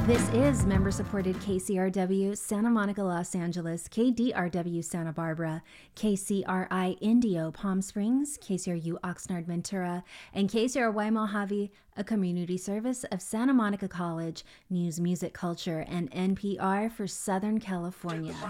This is member-supported KCRW Santa Monica, Los Angeles, KDRW Santa Barbara, KCRI Indio Palm Springs, KCRU Oxnard Ventura, and KCRY Mojave, a community service of Santa Monica College, News, Music, Culture, and NPR for Southern California.